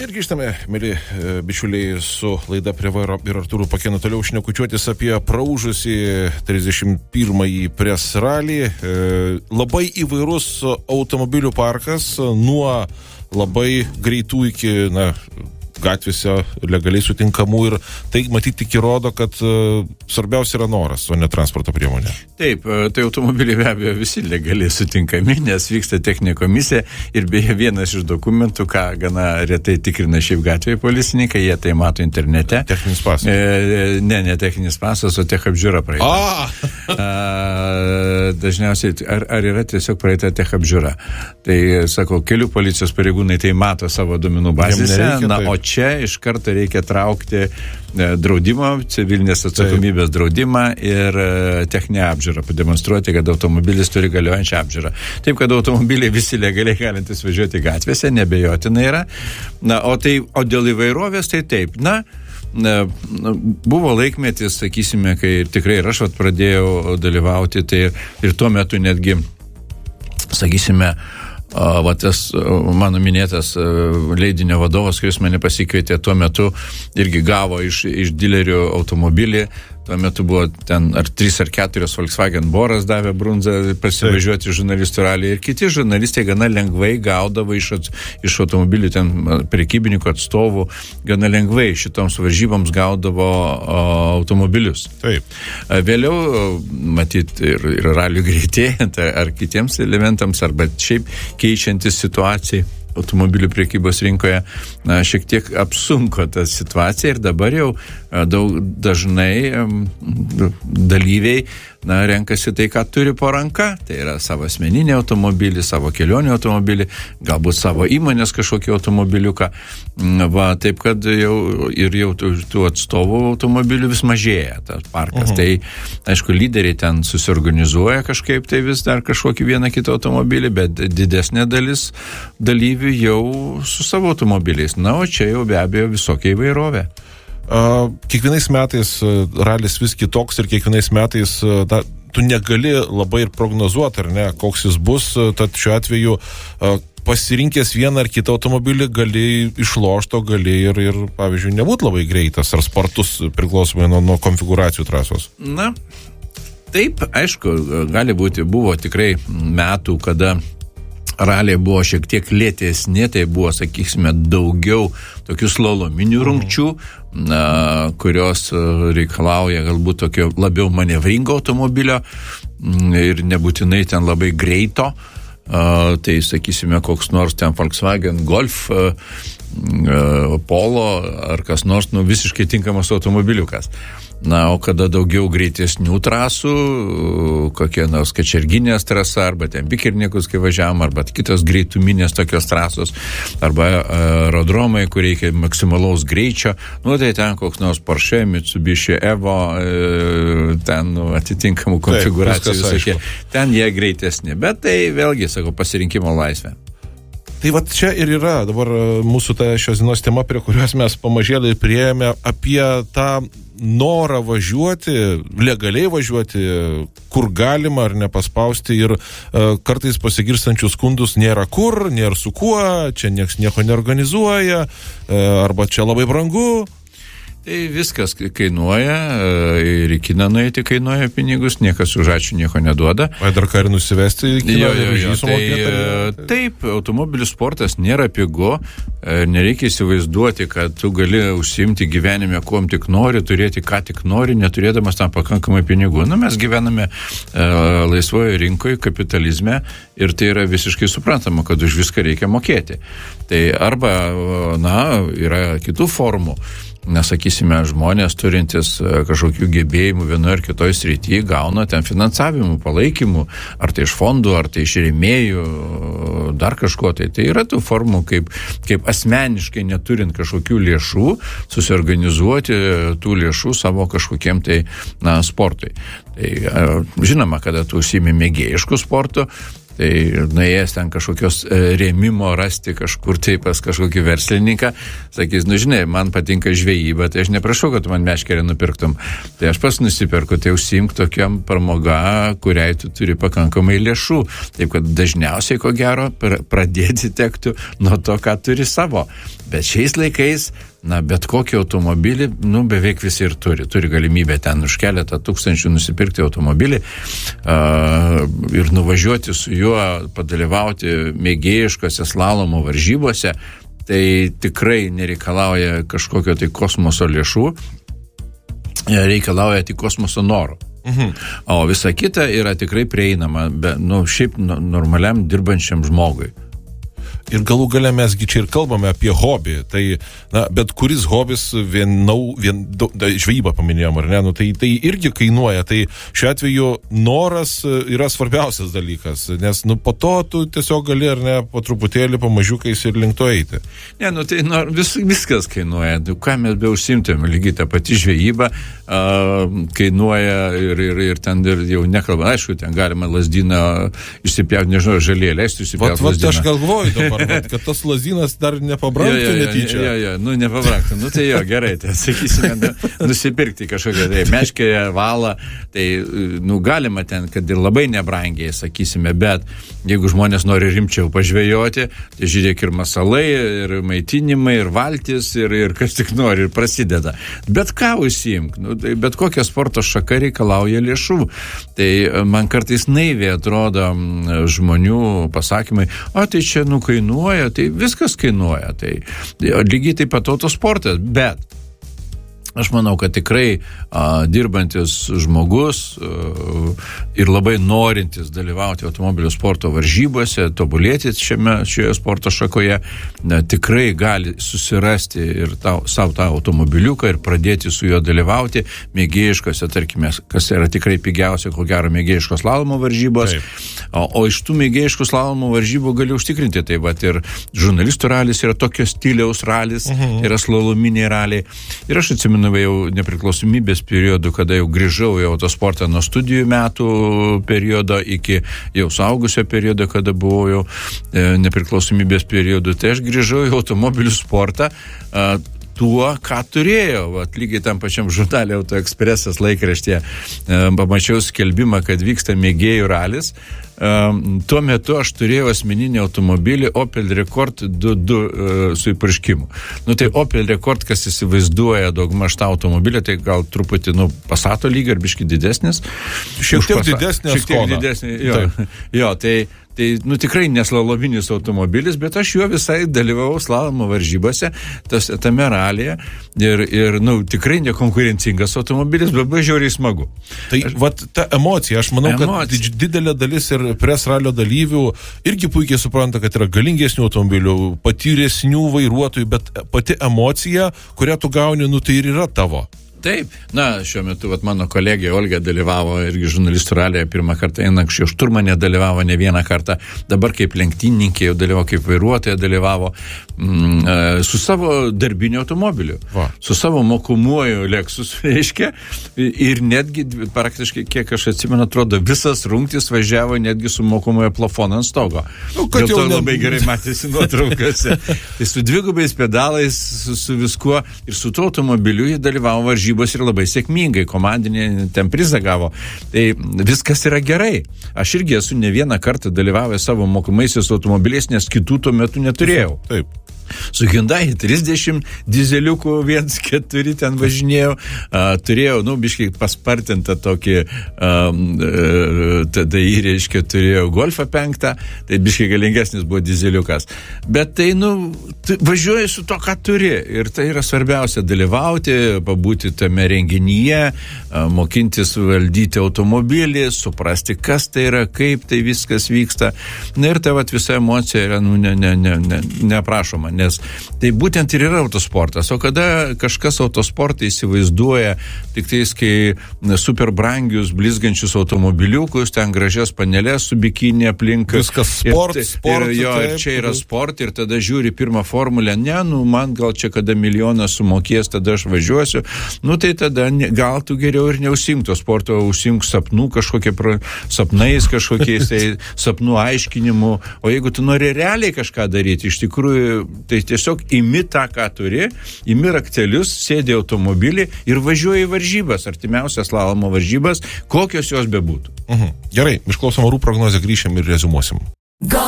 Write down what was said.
Ir grįžtame, mėly bičiuliai, su laida Prie vairo ir Artūru Pakėnu toliau šnekučiuotis apie praūžusį 31-ąjį Press Rally. Labai įvairus automobilių parkas, nuo labai greitų iki, gatvėse legaliai sutinkamų, ir tai matyti tik įrodo, kad svarbiausia yra noras, o ne transporto priemonė. Taip, tai automobiliai be abejo visi legaliai sutinkami, nes vyksta techninė komisija ir beje vienas iš dokumentų, ką gana retai tikrina šiaip gatvėje policininkai, jie tai mato internete. Techninis pasas. Ne techninis pasas, o tech apžiūra praeita. Dažniausiai, ar yra tiesiog praeita tech apžiūra. Tai, sako, kelių policijos pareigūnai tai mato savo duomenų bazėse, o čia iš karto reikia traukti draudimą, civilinės atsakomybės draudimą ir techninę apžiūrą, pademonstruoti, kad automobilis turi galiojančią apžiūrą. Taip, kad automobiliai visi legaliai galintys važiuoti gatvėse, nebejotinai yra. O dėl įvairovės, tai taip. Buvo laikmetis, sakysime, kai tikrai ir aš pradėjau dalyvauti, tai ir tuo metu netgi, sakysime, tas mano minėtas leidinio vadovas, kuris mane pasikvietė tuo metu, irgi gavo iš dilerių automobilį. Tuo metu buvo ten ar 3 ar 4 Volkswagen Boras davė brunzą pasivažiuoti žurnalistų ralį, ir kiti žurnalistai gana lengvai gaudavo iš automobilių ten prekybininkų atstovų, gana lengvai šitoms varžyboms gaudavo automobilius. Taip. Vėliau, matyt, ir ralių greitėjant ar kitiems elementams, arba šiaip keičiantis situacijai automobilių prekybos rinkoje, šiek tiek apsunko tą situaciją, ir dabar jau dažnai dalyviai renkasi tai, ką turi po ranka. Tai yra savo asmeninį automobilį, savo kelionį automobilį, galbūt savo įmonės kažkokį automobiliuką. Taip, kad jau tų atstovų automobilių vis mažėja tas parkas. Tai, aišku, lyderiai ten susiorganizuoja kažkaip, tai vis dar kažkokį vieną kitą automobilį, bet didesnė dalis dalyvių jau su savo automobiliais. O čia jau be abejo visokia įvairovė. Kiekvienais metais ralis vis kitoks, ir kiekvienais metais tu negali labai ir prognozuoti, ar ne, koks jis bus. Tad šiuo atveju pasirinkęs vieną ar kitą automobilį gali išlošti, gali ir pavyzdžiui, nebūti labai greitas ar spartus, priklausomai nuo konfigūracijų trasos. Taip, aišku, gali būti, buvo tikrai metų, kada raliai buvo šiek tiek lėtesni, tai buvo, sakysime, daugiau tokių slalominių rungčių, kurios reikalauja galbūt tokio labiau manevringo automobilio ir nebūtinai ten labai greito. Tai, sakysime, koks nors ten Volkswagen Golf, Polo ar kas nors, visiškai tinkamas automobiliukas. O kada daugiau greitesnių trasų, kokie nors Kačerginės trasa, arba ten Pikirniekus, kai važiavam, arba kitos greituminės tokios trasos, arba aerodromai, kur reikia maksimalaus greičio, tai ten koks nors Porsche, Mitsubishi Evo, ten atitinkamų konfigūracijų visokie. Ten jie greitesni, bet tai vėlgi, sakau, pasirinkimo laisvė. Tai čia ir yra dabar mūsų šios dienos tema, prie kurios mes pamažėlį priėjome, apie tą norą važiuoti, legaliai važiuoti, kur galima ar nepaspausti, ir kartais pasigirstančių skundus nėra kur, nėra su kuo, čia nieks nieko neorganizuoja, arba čia labai brangu. Tai viskas kainuoja, ir į kiną nueiti kainuoja pinigus, niekas už ačiū nieko neduoda. Dar ką ir nusivesti į kiną? Taip, automobilių sportas nėra pigu, nereikia įsivaizduoti, kad tu gali užsiimti gyvenime, kuom tik nori, turėti ką tik nori, neturėdamas tam pakankamai pinigų. Mes gyvename laisvoje rinkoje, kapitalizme, ir tai yra visiškai suprantama, kad už viską reikia mokėti. Tai arba, yra kitų formų. Nesakysime, žmonės turintis kažkokių gebėjimų vienoje ar kitoje srityje gauna ten finansavimų, palaikymų, ar tai iš fondų, ar tai iš rėmėjų, dar kažko. Tai yra tų formų, kaip asmeniškai neturint kažkokių lėšų, susiorganizuoti tų lėšų savo kažkokiem tai sportui. Tai žinoma, kada tu užsiimi mėgėjiškų sportų, Tai nuėjęs ten kažkokios rėmimo rasti kažkur tai pas kažkokį verslininką, sakys, nu žinai, man patinka žvejyba, tai aš neprašau, kad man meškerę nupirktum. Tai aš pas nusipirku, tai užsiimk tokiam pramoga, kuriai tu turi pakankamai lėšų. Taip, kad dažniausiai, ko gero, pradėti tektų nuo to, ką turi savo. Bet šiais laikais, bet kokį automobilį, beveik visi ir turi galimybę ten už keletą tūkstančių nusipirkti automobilį ir nuvažiuoti su juo, padalyvauti mėgėjiškose slalomo varžybose, tai tikrai nereikalauja kažkokio tai kosmoso lėšų, reikalauja tik kosmoso noro. O visa kita yra tikrai prieinama, šiaip normaliam dirbančiam žmogui. Ir galų gale mesgi čia ir kalbame apie hobį. Tai, bet kuris hobis žvejybą paminėjom, ar ne? Tai irgi kainuoja. Tai šiuo atveju noras yra svarbiausias dalykas, nes po to tu tiesiog gali, ar ne, po truputėlį, pamažiukais ir link to eiti. Ne, tai viskas kainuoja. Ką mes be užsimtėm, lygiai ta pati žvejyba kainuoja ir ten jau nekalba. Aišku, ten galima lazdyną išsipjauti, nežinau, žalėlę, leisti išsipjauti lazdyną. Aš galvoju dabar, kad tas lazynas dar nepabranktų netyčia. Nepabranktų. Tai jo, gerai, tai sakysime, nusipirkti kažkokią tai meškerę, valą, tai, galima ten, kad ir labai nebrangiai, sakysime, bet jeigu žmonės nori rimčiau pažvejoti, tai žiūrėk ir masalai, ir maitinimai, ir valtis, ir kas tik nori, ir prasideda. Bet ką užsiimk, bet kokia sporto šaka reikalauja lėšų. Tai man kartais naiviai atrodo žmonių pasakymai, tai čia kainuoja, tai viskas kainuoja. Tai lygiai taip pat autosportas, bet aš manau, kad tikrai dirbantis žmogus ir labai norintis dalyvauti automobilio sporto varžybose, tobulėti šioje sporto šakoje, tikrai gali susirasti ir savo tą automobiliuką ir pradėti su juo dalyvauti mėgėjiškose, tarkime, kas yra tikrai pigiausia, ko gero mėgėjiškos slalomo varžybos. O iš tų mėgėjiškų slalomo varžybų gali užtikrinti. Tai vat ir žurnalistų ralis yra tokio stiliaus ralis, yra slalominiai raliai. Ir aš atsimenu jau nepriklausomybės periodu, kada jau grįžau į autosportą nuo studijų metų periodo iki jau suaugusio periodo, kada buvau jau nepriklausomybės periodu, tai aš grįžau į automobilių sportą tuo, ką turėjau. Lygiai tam pačiam žurnale Auto Expressas laikraštyje pamačiau skelbimą, kad vyksta mėgėjų ralis. Tuo metu aš turėjau asmeninį automobilį Opel Rekord 2.2 su įpurškimu. Tai Opel Rekord, kas įsivaizduoja daugmaž tą automobilį, tai gal truputį, Passato lygio ar biški didesnis. Šiek tiek didesnė Skoda. Jo, tai tikrai neslalominis automobilis, bet aš juo visai dalyvavau slalomo varžybose, tame ralyje ir tikrai nekonkurencingas automobilis, bet žiauriai smagu. Tai ta emocija, aš manau, kad didelė dalis ir pres ralio dalyvių irgi puikiai supranta, kad yra galingesnių automobilių, patyresnių vairuotojų, bet pati emocija, kurią tu gauni, tai ir yra tavo. Taip, šiuo metu mano kolegė Olga dalyvavo irgi žurnalistų ralėje pirmą kartą, anksčiau šturmanė dalyvavo ne vieną kartą, dabar kaip lenktynininkė jau dalyvavo, kaip vairuotoja dalyvavo su savo darbiniu automobiliu, su savo mokomuoju Lexus, reiškia, ir netgi praktiškai, kiek aš atsimenu, atrodo, visas rungtis važiavo netgi su mokomuoju plafonu ant stogo. Dėl to labai gerai matėsi nuotraukose. Tai su dvigubais pedalais, su viskuo ir su tuo automobiliu jie dalyvavo varžybose ir labai sėkmingai, komandinė ten prizą gavo. Tai viskas yra gerai. Aš irgi esu ne vieną kartą dalyvavęs savo mokomaisiais automobiliais, nes kitų tuo metu neturėjau. Taip. Su Hyundai 30 dizeliukų 1.4 ten važinėjau, turėjau, biškai paspartintą tokį, tada reiškia, turėjau Golfą 5, tai biškai galingesnis buvo dizeliukas. Bet tai, važiuoji su to, ką turi, ir tai yra svarbiausia, dalyvauti, pabūti tame renginyje, mokintis valdyti automobilį, suprasti, kas tai yra, kaip tai viskas vyksta. Ir ta visa emocija yra, neprašoma. nes tai būtent ir yra autosportas. O kada kažkas autosportą įsivaizduoja tik tais, kai super brangius, blizgančius automobiliukus, ten gražias panelės su bikinė aplink. Viskas sport. Ir čia yra sport, ir tada žiūri pirmą formulę, man gal čia kada milijoną sumokės, tada aš važiuosiu. Tai tada gal tu geriau ir neužsimk to sporto, užsimk sapnų sapnais kažkokiais, tai sapnų aiškinimu. O jeigu tu nori realiai kažką daryti, iš tikrųjų, tai tiesiog imi tą, ką turi, imi raktelius, sėdi automobilį ir važiuoji į varžybas, artimiausias slalomo varžybas, kokios jos bebūtų. Gerai, išklausom orų prognozę, grįšim ir rezumuosim.